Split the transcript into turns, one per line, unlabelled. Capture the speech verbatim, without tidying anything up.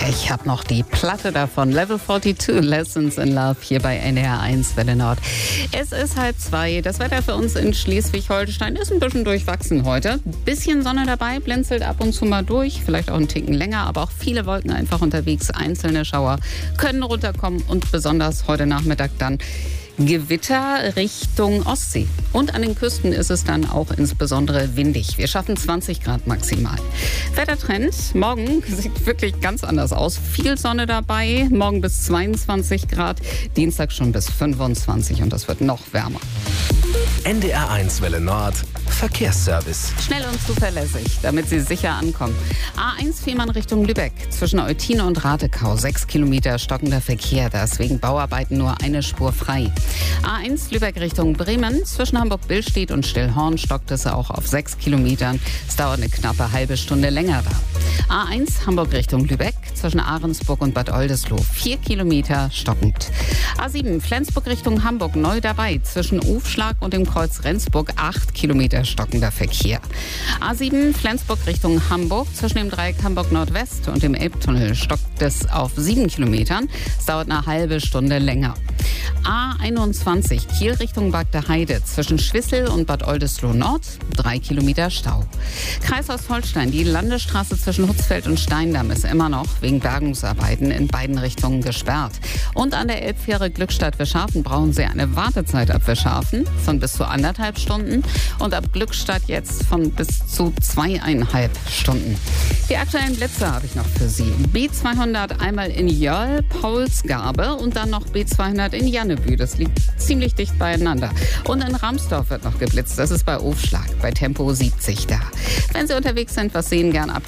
Ich habe noch die Platte davon. Level zweiundvierzig, Lessons in Love, hier bei N D R eins Welle Nord. Es ist halb zwei. Das Wetter für uns in Schleswig-Holstein ist ein bisschen durchwachsen heute. Bisschen Sonne dabei, blinzelt ab und zu mal durch. Vielleicht auch einen Ticken länger, aber auch viele Wolken einfach unterwegs. Einzelne Schauer können runterkommen und besonders heute Nachmittag dann Gewitter Richtung Ostsee. Und an den Küsten ist es dann auch insbesondere windig. Wir schaffen zwanzig Grad maximal. Wettertrend, morgen sieht wirklich ganz anders aus. Viel Sonne dabei, morgen bis zweiundzwanzig Grad, Dienstag schon bis fünfundzwanzig und das wird noch wärmer.
N D R eins Welle Nord Verkehrsservice.
Schnell und zuverlässig, damit Sie sicher ankommen. A eins Fehmarn Richtung Lübeck. Zwischen Eutin und Ratekau. Sechs Kilometer stockender Verkehr. Da ist wegen Bauarbeiten nur eine Spur frei. A eins Lübeck Richtung Bremen. Zwischen Hamburg-Billstedt und Stillhorn stockt es auch auf sechs Kilometern. Es dauert eine knappe halbe Stunde länger da. A eins Hamburg Richtung Lübeck. Zwischen Ahrensburg und Bad Oldesloe. Vier Kilometer stockend. A sieben Flensburg Richtung Hamburg. Neu dabei. Zwischen Ufschlag und dem Kreuz Rendsburg. Acht Kilometer stockender Verkehr. A sieben Flensburg Richtung Hamburg. Zwischen dem Dreieck Hamburg Nordwest und dem Elbtunnel stockt es auf sieben Kilometern. Es dauert eine halbe Stunde länger. A einundzwanzig Kiel Richtung Bagde Heide. Zwischen Schwissel und Bad Oldesloe Nord. Drei Kilometer Stau. Kreis Ostholstein. Die Landesstraße zwischen Hutzfeld und Steindamm ist immer noch wegen Bergungsarbeiten in beiden Richtungen gesperrt. Und an der Elbfähre Glückstadt-Wischhafen brauchen Sie eine Wartezeit ab Wischhafen von bis zu anderthalb Stunden und ab Glückstadt jetzt von bis zu zweieinhalb Stunden. Die aktuellen Blitze habe ich noch für Sie. B zweihundert einmal in Jöll, Paulsgabe und dann noch B zweihundert in Jannebü. Das liegt ziemlich dicht beieinander. Und in Ramsdorf wird noch geblitzt. Das ist bei Ufschlag, bei Tempo siebzig da. Wenn Sie unterwegs sind, was sehen, gern ab